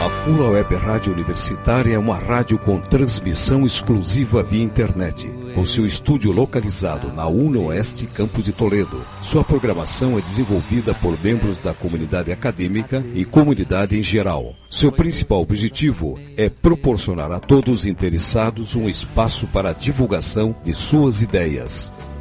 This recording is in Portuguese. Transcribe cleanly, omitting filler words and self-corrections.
A Pula Web Rádio Universitária é uma rádio com transmissão exclusiva via internet, com seu estúdio localizado na UNOeste, Campus de Toledo. Sua programação é desenvolvida por membros da comunidade acadêmica e comunidade em geral. Seu principal objetivo é proporcionar a todos interessados um espaço para a divulgação de suas ideias.